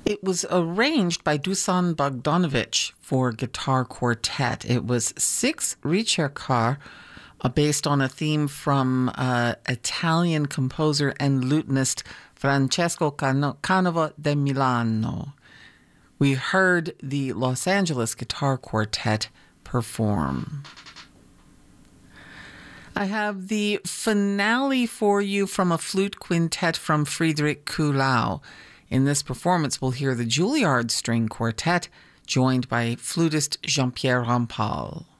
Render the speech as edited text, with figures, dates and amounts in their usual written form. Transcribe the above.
It was arranged by Dusan Bogdanovich for guitar quartet. It was 6 ricercar based on a theme from Italian composer and lutenist Francesco Canova de Milano. We heard the Los Angeles Guitar Quartet perform. I have the finale for you from a flute quintet from Friedrich Kuhlau. In this performance, we'll hear the Juilliard String Quartet, joined by flutist Jean-Pierre Rampal.